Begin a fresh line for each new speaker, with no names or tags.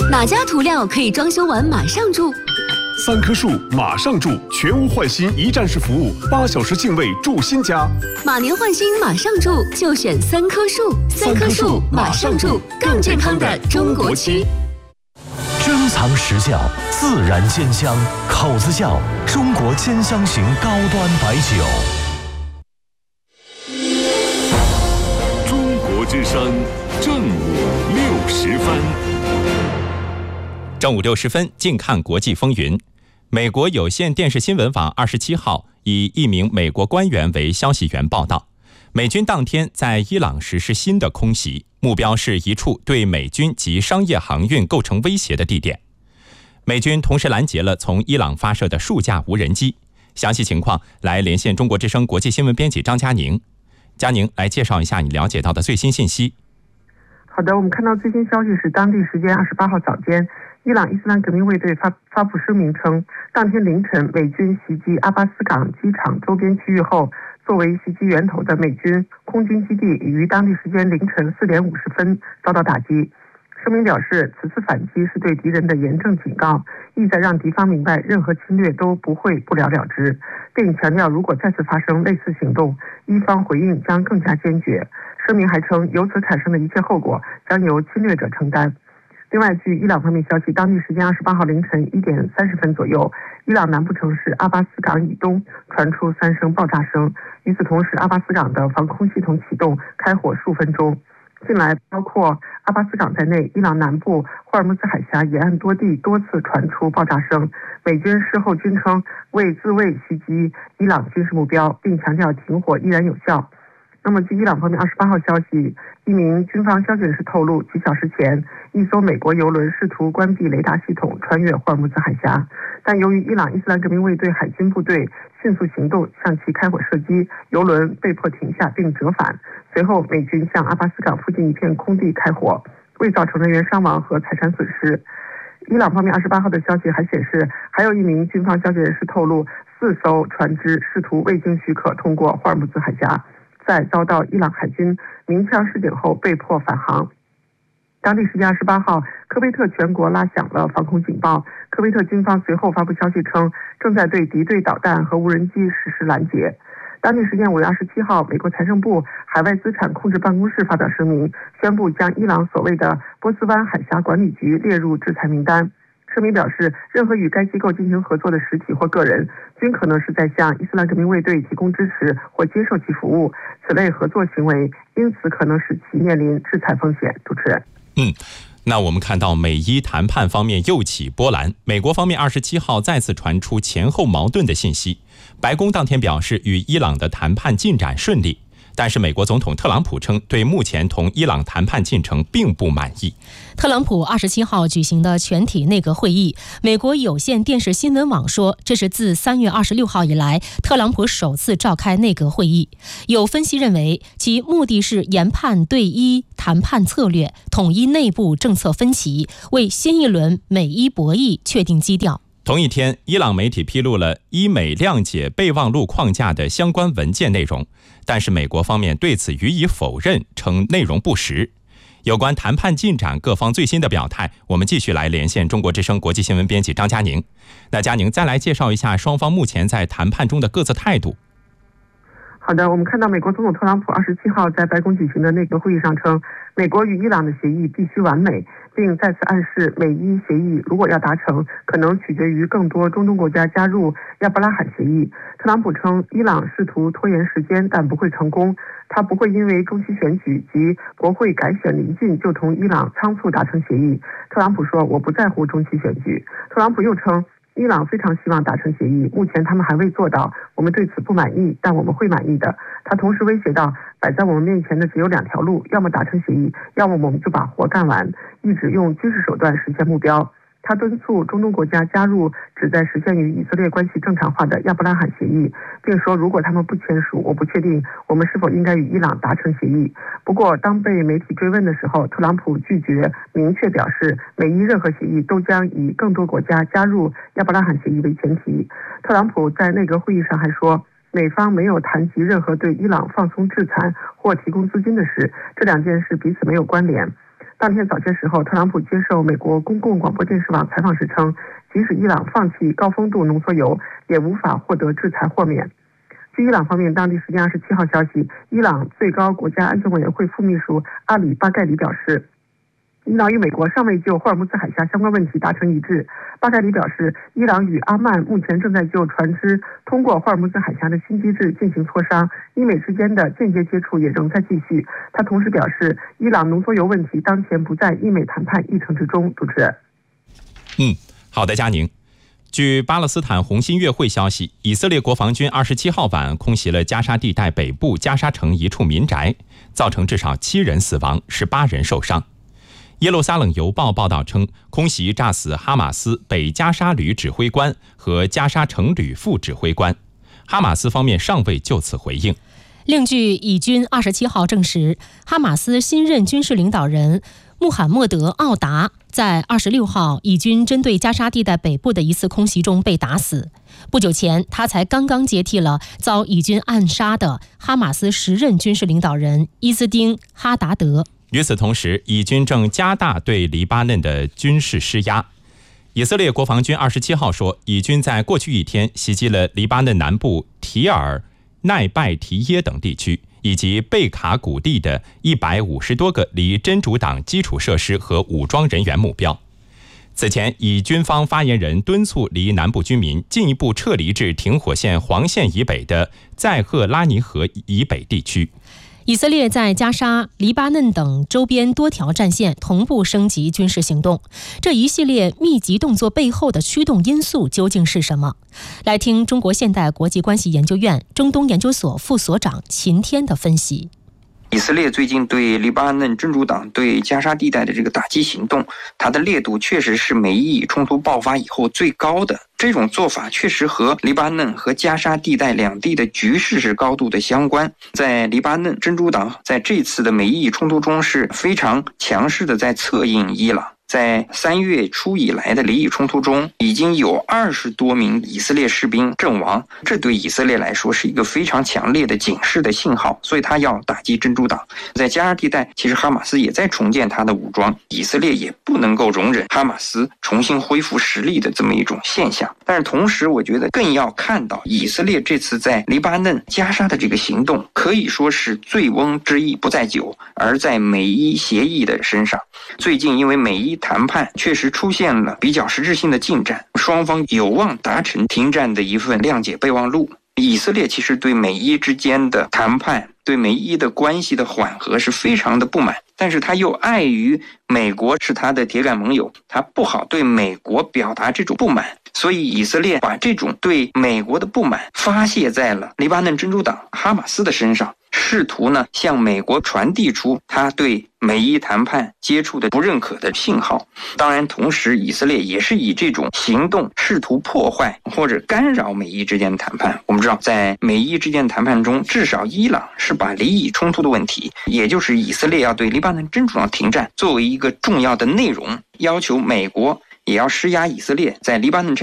哪家涂料可以装修完马上住
？3棵树马上住，全屋换新一站式服务，8小时净位住新家。
马年换新马上住，就选3棵树。3棵树马上住，更健康的中国区。
珍藏实窖，自然鲜香，口子窖，中国兼香型高端白酒。
中国之声正午60分。
正午60分，近看国际风云。美国有线电视新闻网27号以一名美国官员为消息源报道，美军当天在伊朗实施新的空袭，目标是一处对美军及商业航运构成威胁的地点。美军同时拦截了从伊朗发射的数架无人机。详细情况来连线中国之声国际新闻编辑张佳宁。佳宁，来介绍一下你了解到的最新信息。
好的，我们看到最新消息是，当地时间28号早间，伊朗伊斯兰革命卫队发布声明称，当天凌晨美军袭击阿巴斯港机场周边区域后，作为袭击源头的美军空军基地已于当地时间凌晨4点50分遭到打击。声明表示，此次反击是对敌人的严正警告，意在让敌方明白任何侵略都不会不了了之，并强调如果再次发生类似行动，伊方回应将更加坚决。声明还称，由此产生的一切后果将由侵略者承担。另外，据伊朗方面消息，当地时间28号凌晨1点30分左右，伊朗南部城市阿巴斯港以东传出3声爆炸声。与此同时，阿巴斯港的防空系统启动，开火数分钟。近来，包括阿巴斯港在内，伊朗南部霍尔木兹海峡沿岸多地多次传出爆炸声。美军事后均称为自卫袭击伊朗军事目标，并强调停火依然有效。那么，据伊朗方面28号消息，一名军方消息人士透露，几小时前，一艘美国油轮试图关闭雷达系统，穿越霍尔木兹海峡，但由于伊朗伊斯兰革命卫队海军部队迅速行动，向其开火射击，油轮被迫停下并折返。随后，美军向阿巴斯港附近一片空地开火，未造成人员伤亡和财产损失。伊朗方面28号的消息还显示，还有一名军方消息人士透露，4艘船只试图未经许可通过霍尔木兹海峡，在遭到伊朗海军鸣枪示警后被迫返航。当地时间28号，科威特全国拉响了防空警报。科威特军方随后发布消息称，正在对敌对导弹和无人机实施拦截。当地时间5月27号，美国财政部海外资产控制办公室发表声明，宣布将伊朗所谓的波斯湾海峡管理局列入制裁名单。声明表示，任何与该机构进行合作的实体或个人，均可能是在向伊斯兰革命卫队提供支持或接受其服务。此类合作行为因此可能使其面临制裁风险。主持人。
那我们看到美伊谈判方面又起波澜，美国方面27号再次传出前后矛盾的信息。白宫当天表示与伊朗的谈判进展顺利，但是美国总统特朗普称对目前同伊朗谈判进程并不满意。
特朗普27号举行的全体内阁会议，美国有线电视新闻网说，这是自3月26号以来特朗普首次召开内阁会议。有分析认为，其目的是研判对伊谈判策略，统一内部政策分歧，为新一轮美伊博弈确定基调。
同一天，伊朗媒体披露了伊美谅解备忘录框架的相关文件内容，但是美国方面对此予以否认，称内容不实。有关谈判进展各方最新的表态，我们继续来连线中国之声国际新闻编辑张佳宁。那佳宁再来介绍一下双方目前在谈判中的各自态度。
好的，我们看到美国总统特朗普27号在白宫举行的内阁会议上称，美国与伊朗的协议必须完美，并再次暗示美伊协议如果要达成，可能取决于更多中东国家加入亚伯拉罕协议。特朗普称，伊朗试图拖延时间，但不会成功。他不会因为中期选举及国会改选临近就同伊朗仓促达成协议。特朗普说，我不在乎中期选举。特朗普又称，伊朗非常希望达成协议，目前他们还未做到，我们对此不满意，但我们会满意的。他同时威胁到，摆在我们面前的只有2条路，要么达成协议，要么我们就把活干完，一直用军事手段实现目标。他敦促中东国家加入旨在实现与以色列关系正常化的亚伯拉罕协议，并说如果他们不签署，我不确定我们是否应该与伊朗达成协议。不过，当被媒体追问的时候，特朗普拒绝明确表示美伊任何协议都将以更多国家加入亚伯拉罕协议为前提。特朗普在内阁会议上还说，美方没有谈及任何对伊朗放松制裁或提供资金的事，这2件事彼此没有关联。 当天早些时候，特朗普接受美国公共广播电视网采访时称，即使伊朗放弃高丰度浓缩铀，也无法获得制裁豁免。据伊朗方面当地时间27号消息，伊朗最高国家安全委员会副秘书阿里巴盖里表示，伊朗与美国尚未就霍尔木兹海峡相关问题达成一致。巴盖里表示，伊朗与阿曼目前正在就船只通过霍尔木兹海峡的新机制进行磋商，伊美之间的间接接触也仍在继续。他同时表示，伊朗浓缩铀问题当前不在伊美谈判议程之中。主持人，
好的，佳宁。据巴勒斯坦红新月会消息，以色列国防军27号晚空袭了加沙地带北部加沙城一处民宅，造成至少7人死亡，18人受伤。耶路撒冷邮报报道称，空袭炸死哈马斯北加沙旅指挥官和加沙城旅副指挥官，哈马斯方面尚未就此回应。
另据以军27号证实，哈马斯新任军事领导人穆罕默德·奥达在26号以军针对加沙地带北部的一次空袭中被打死。不久前，他才刚刚接替了遭以军暗杀的哈马斯时任军事领导人伊兹丁·哈达德。
与此同时，以军正加大对黎巴嫩的军事施压。以色列国防军27号说，以军在过去一天袭击了黎巴嫩南部提尔、奈拜提耶等地区，以及贝卡谷地的150多个离真主党基础设施和武装人员目标。此前，以军方发言人敦促离南部居民进一步撤离至停火线黄线以北的载赫拉尼河以北地区。
以色列在加沙、黎巴嫩等周边多条战线同步升级军事行动，这一系列密集动作背后的驱动因素究竟是什么？来听中国现代国际关系研究院中东研究所副所长秦天的分析。
以色列最近对黎巴嫩真主党对加沙地带的这个打击行动，它的烈度确实是美伊冲突爆发以后最高的。这种做法确实和黎巴嫩和加沙地带两地的局势是高度的相关。在黎巴嫩，真主党在这次的美伊冲突中是非常强势的在策应伊朗。在3月初以来的黎以冲突中，已经有20多名以色列士兵阵亡，这对以色列来说是一个非常强烈的警示的信号，所以他要打击真主党。在加沙地带，其实哈马斯也在重建他的武装，以色列也不能够容忍哈马斯重新恢复实力的这么一种现象。但是同时，我觉得更要看到以色列这次在黎巴嫩、加沙的这个行动，可以说是醉翁之意不在酒，而在美伊协议的身上。最近因为美伊谈判确实出现了比较实质性的进展，双方有望达成停战的一份谅解备忘录。以色列其实对美伊之间的谈判，对美伊的关系的缓和是非常的不满，但是他又碍于美国是他的铁杆盟友，他不好对美国表达这种不满，所以以色列把这种对美国的不满发泄在了黎巴嫩真主党哈马斯的身上，试图呢向美国传递出他对美伊谈判接触的不认可的信号。当然同时以色列也是以这种行动试图破坏或者干扰美伊之间的谈判。我们知道在美伊之间的谈判中，至少伊朗是把黎以冲突的问题，也就是以色列要对黎巴嫩真主党停战作为一个重要的内容，要求美国也要施压以色列在黎巴嫩